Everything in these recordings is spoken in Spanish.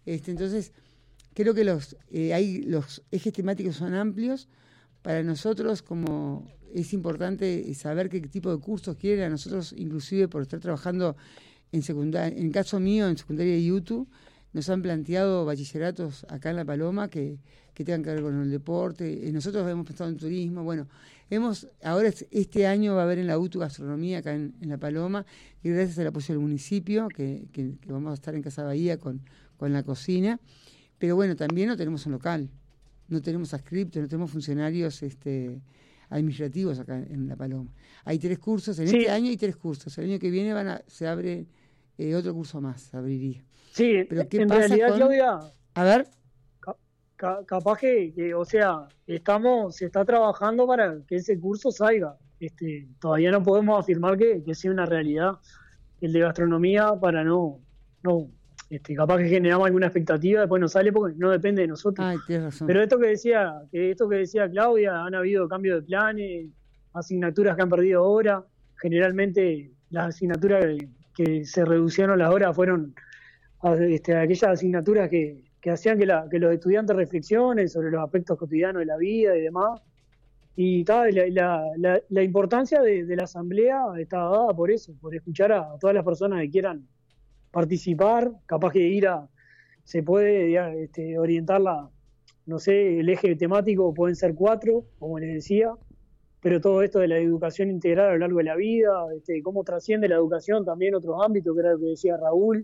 Entonces, creo que los ejes temáticos son amplios. Para nosotros, como es importante saber qué tipo de cursos quieren, a nosotros, inclusive por estar trabajando en secundaria, en caso mío, en secundaria de YouTube, nos han planteado bachilleratos acá en La Paloma que tengan que ver con el deporte. Nosotros hemos pensado en turismo. Bueno, ahora este año va a haber en la UTU gastronomía acá en La Paloma, y gracias al apoyo del municipio, que vamos a estar en Casa Bahía con la cocina. Pero bueno, también no tenemos un local, no tenemos adscriptos, no tenemos funcionarios administrativos acá en La Paloma. Hay 3 cursos, en este año hay 3 cursos. El año que viene se abre otro curso más, se abriría. Sí, pero ¿qué en pasa realidad, Claudia, a ver, capaz que, o sea, se está trabajando para que ese curso salga. Todavía no podemos afirmar que sea una realidad el de gastronomía, para no capaz que generamos alguna expectativa, después no sale porque no depende de nosotros. Tienes razón. Pero esto que decía Claudia, han habido cambios de planes, asignaturas que han perdido horas. Generalmente las asignaturas que se reducieron las horas fueron aquellas asignaturas que hacían que los estudiantes reflexionen sobre los aspectos cotidianos de la vida y demás. Y la importancia de la asamblea está dada por eso, por escuchar a todas las personas que quieran participar. Capaz que se puede orientarla, no sé, el eje temático pueden ser 4, como les decía, pero todo esto de la educación integral a lo largo de la vida, cómo trasciende la educación también otros ámbitos, que era lo que decía Raúl.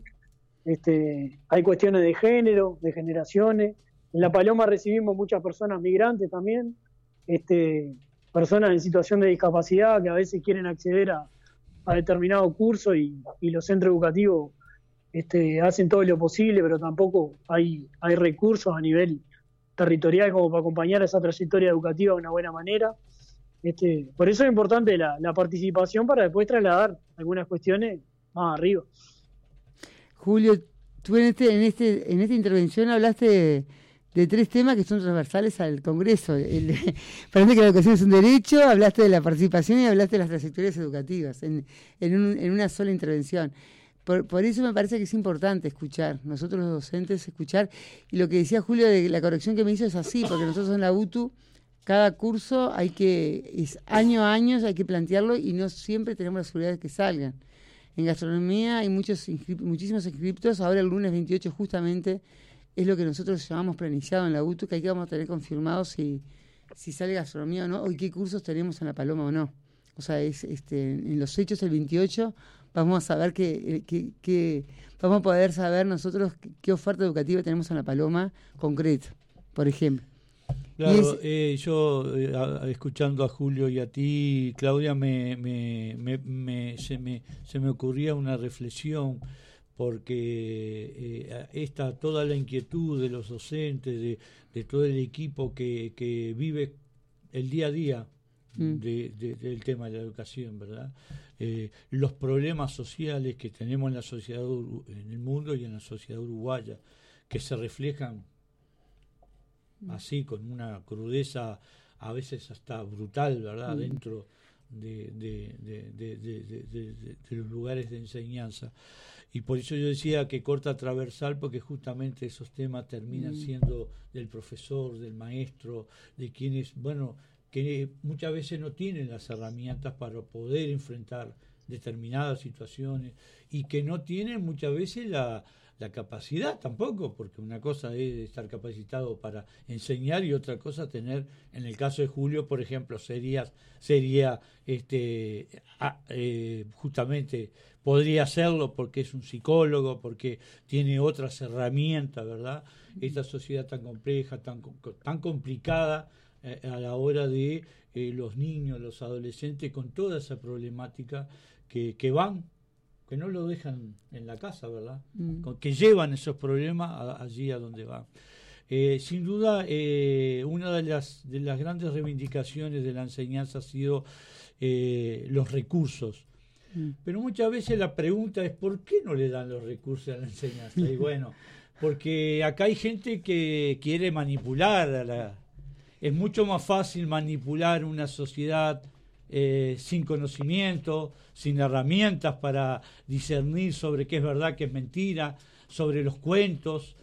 Hay cuestiones de género, de generaciones. En La Paloma recibimos muchas personas migrantes también, personas en situación de discapacidad que a veces quieren acceder a determinado curso y los centros educativos hacen todo lo posible, pero tampoco hay recursos a nivel territorial como para acompañar a esa trayectoria educativa de una buena manera. Por eso es importante la participación, para después trasladar algunas cuestiones más arriba. Julio, tú en esta intervención hablaste de 3 temas que son transversales al Congreso. Parece que la educación es un derecho, hablaste de la participación y hablaste de las trayectorias educativas en una sola intervención. Por eso me parece que es importante escuchar, nosotros los docentes escuchar. Y lo que decía Julio de la corrección que me hizo es así, porque nosotros en la UTU, cada curso es año a año, hay que plantearlo y no siempre tenemos la seguridad de que salgan. En gastronomía hay muchísimos inscriptos. Ahora el lunes 28 justamente es lo que nosotros llamamos planillado en la UTU, que ahí vamos a tener confirmado si sale gastronomía o no, y qué cursos tenemos en La Paloma o no. O sea, en los hechos el 28 vamos a saber vamos a poder saber nosotros qué oferta educativa tenemos en La Paloma concreta, por ejemplo. Claro, yo escuchando a Julio y a ti, Claudia, se me ocurría una reflexión, porque toda la inquietud de los docentes, de todo el equipo que vive el día a día del tema de la educación, ¿verdad? Los problemas sociales que tenemos en la sociedad, en el mundo y en la sociedad uruguaya, que se reflejan así con una crudeza a veces hasta brutal, ¿verdad? Dentro de los lugares de enseñanza. Y por eso yo decía que corta transversal, porque justamente esos temas terminan siendo del profesor, del maestro, de quienes, que muchas veces no tienen las herramientas para poder enfrentar determinadas situaciones, y que no tienen muchas veces la capacidad tampoco, porque una cosa es estar capacitado para enseñar y otra cosa tener, en el caso de Julio, por ejemplo, sería justamente podría hacerlo porque es un psicólogo, porque tiene otras herramientas, ¿verdad? Esta sociedad tan compleja, tan complicada a la hora de los niños, los adolescentes, con toda esa problemática que no lo dejan en la casa, ¿verdad? Que llevan esos problemas allí a donde van. Sin duda, una de las grandes reivindicaciones de la enseñanza ha sido los recursos. Pero muchas veces la pregunta es ¿por qué no le dan los recursos a la enseñanza? Y bueno, porque acá hay gente que quiere manipular es mucho más fácil manipular una sociedad sin conocimiento, sin herramientas para discernir sobre qué es verdad, qué es mentira, sobre los cuentos,